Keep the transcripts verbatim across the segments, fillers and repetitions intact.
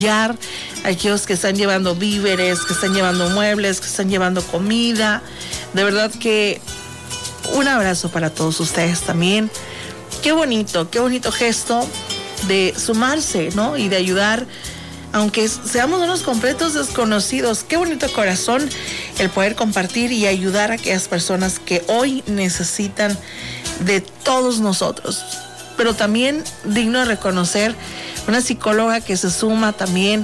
a aquellos que están llevando víveres, que están llevando muebles, que están llevando comida. De verdad que un abrazo para todos ustedes también. Qué bonito, qué bonito gesto de sumarse, ¿no? Y de ayudar, aunque seamos unos completos desconocidos. Qué bonito corazón el poder compartir y ayudar a aquellas personas que hoy necesitan de todos nosotros. Pero también digno de reconocer una psicóloga que se suma también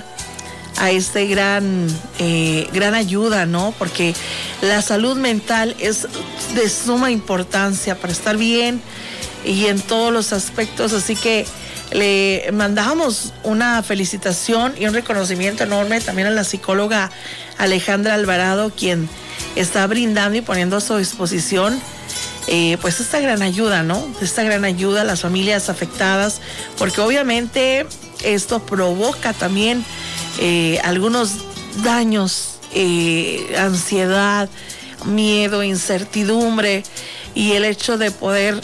a este gran, eh, gran ayuda, ¿no? Porque la salud mental es de suma importancia para estar bien y en todos los aspectos. Así que le mandamos una felicitación y un reconocimiento enorme también a la psicóloga Alejandra Alvarado, quien está brindando y poniendo a su disposición Eh, pues esta gran ayuda, ¿no? Esta gran ayuda a las familias afectadas, porque obviamente esto provoca también eh, algunos daños, eh, ansiedad, miedo, incertidumbre, y el hecho de poder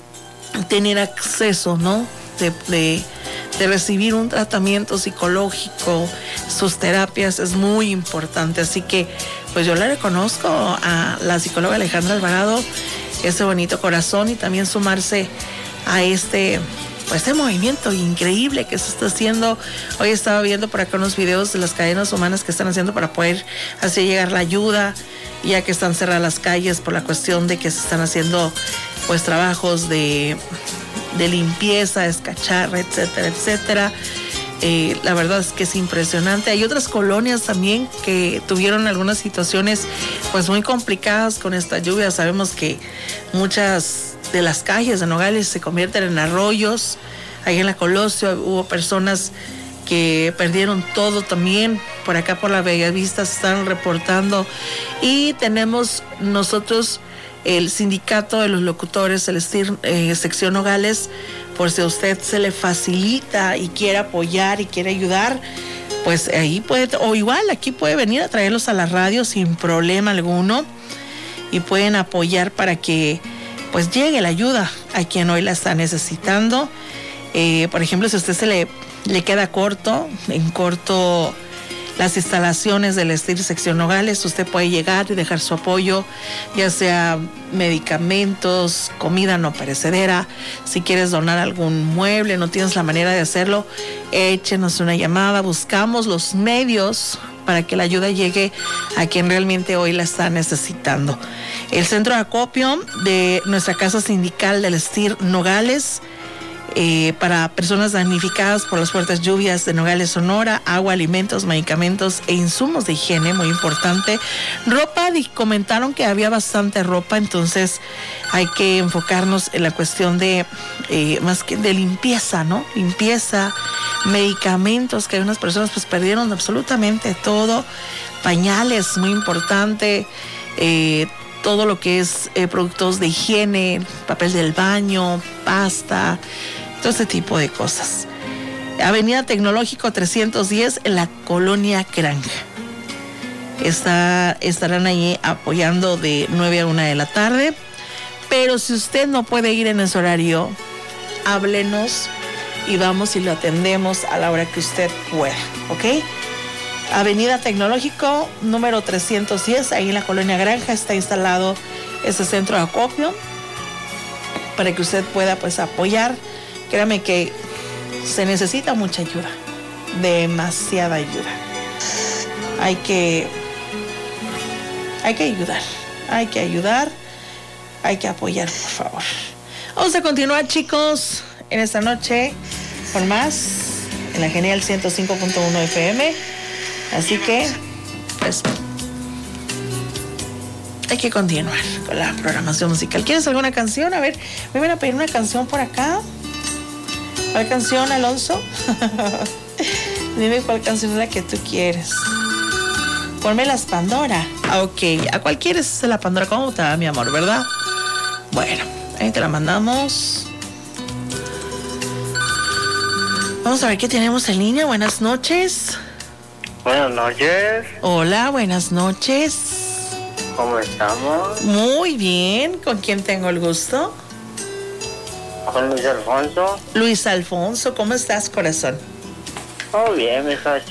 tener acceso, ¿no? De, de, de recibir un tratamiento psicológico, sus terapias, es muy importante. Así que pues yo le reconozco a la psicóloga Alejandra Alvarado ese bonito corazón y también sumarse a este, pues este movimiento increíble que se está haciendo. Hoy estaba viendo por acá unos videos de las cadenas humanas que están haciendo para poder hacer llegar la ayuda, ya que están cerradas las calles por la cuestión de que se están haciendo pues trabajos de, de limpieza, escacharra, etcétera, etcétera. Eh, la verdad es que es impresionante. Hay otras colonias también que tuvieron algunas situaciones pues muy complicadas con esta lluvia. Sabemos que muchas de las calles de Nogales se convierten en arroyos. Ahí en la Colosio hubo personas que perdieron todo también. Por acá por la Bellavista se están reportando. Y tenemos nosotros el sindicato de los locutores, el S T I R eh, sección Nogales, por si a usted se le facilita y quiere apoyar y quiere ayudar, pues ahí puede, o igual aquí puede venir a traerlos a la radio sin problema alguno y pueden apoyar para que pues llegue la ayuda a quien hoy la está necesitando. Eh, por ejemplo, si a usted se le, le queda corto, en corto las instalaciones del S T I R sección Nogales, usted puede llegar y dejar su apoyo, ya sea medicamentos, comida no perecedera. Si quieres donar algún mueble, no tienes la manera de hacerlo, échenos una llamada. Buscamos los medios para que la ayuda llegue a quien realmente hoy la está necesitando. El centro de acopio de nuestra casa sindical del S T I R Nogales, Eh, para personas damnificadas por las fuertes lluvias de Nogales, Sonora, agua, alimentos, medicamentos e insumos de higiene, muy importante. Ropa, y comentaron que había bastante ropa, entonces hay que enfocarnos en la cuestión de eh, más que de limpieza, ¿no? Limpieza, medicamentos, que algunas personas pues perdieron absolutamente todo, pañales, muy importante, eh, todo lo que es eh, productos de higiene, papel del baño, pasta, todo ese tipo de cosas. Avenida Tecnológico trescientos diez en la Colonia Granja. Está, estarán ahí apoyando de nueve a una de la tarde. Pero si usted no puede ir en ese horario, háblenos y vamos y lo atendemos a la hora que usted pueda, ¿ok? Avenida Tecnológico número trescientos diez, ahí en la Colonia Granja está instalado ese centro de acopio para que usted pueda pues apoyar. Créame que se necesita mucha ayuda, demasiada ayuda. Hay que, hay que ayudar, hay que ayudar, hay que apoyar, por favor. Vamos a continuar, chicos, en esta noche con más en la Genial ciento cinco punto uno F M. Así que, pues, hay que continuar con la programación musical. ¿Quieres alguna canción? A ver, me van a pedir una canción por acá. ¿Cuál canción, Alonso? Dime cuál canción es la que tú quieres. Ponme las Pandora. Ah, ok. ¿A cuál quieres la Pandora? ¿Cómo te va, mi amor, verdad? Bueno, ahí te la mandamos. Vamos a ver qué tenemos en línea. Buenas noches. Buenas noches. Hola, buenas noches. ¿Cómo estamos? Muy bien. ¿Con quién tengo el gusto? Con Luis Alfonso. Luis Alfonso, ¿cómo estás, corazón? Oh, bien, mija.